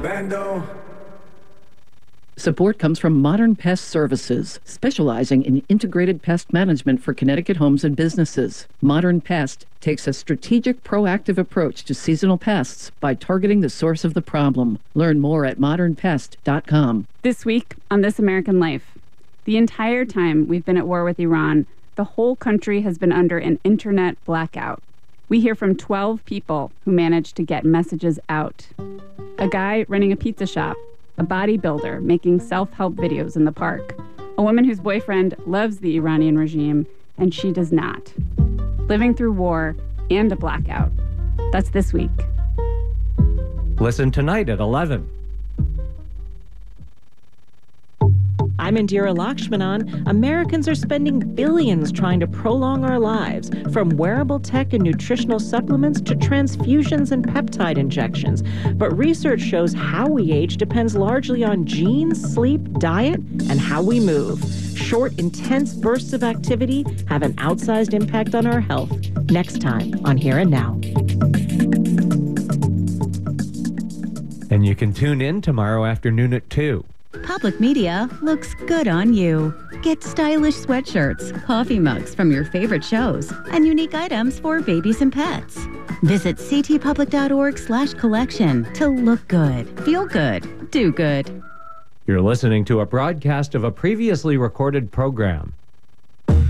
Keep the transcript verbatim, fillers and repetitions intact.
Bando. Support comes from Modern Pest Services, specializing in integrated pest management for Connecticut homes and businesses. Modern Pest takes a strategic, proactive approach to seasonal pests by targeting the source of the problem. Learn more at modern pest dot com. This week on This American Life, the entire time we've been at war with Iran, the whole country has been under an internet blackout. We hear from twelve people who managed to get messages out. A guy running a pizza shop, a bodybuilder making self-help videos in the park, a woman whose boyfriend loves the Iranian regime and she does not. Living through war and a blackout. That's this week. Listen tonight at eleven. I'm Indira Lakshmanan. Americans are spending billions trying to prolong our lives, from wearable tech and nutritional supplements to transfusions and peptide injections. But research shows how we age depends largely on genes, sleep, diet, and how we move. Short, intense bursts of activity have an outsized impact on our health. Next time on Here and Now. And you can tune in tomorrow afternoon at two. Public Media looks good on you. Get stylish sweatshirts, coffee mugs from your favorite shows, and unique items for babies and pets. Visit ctpublic.org slash collection to look good, feel good, do good. You're listening to a broadcast of a previously recorded program.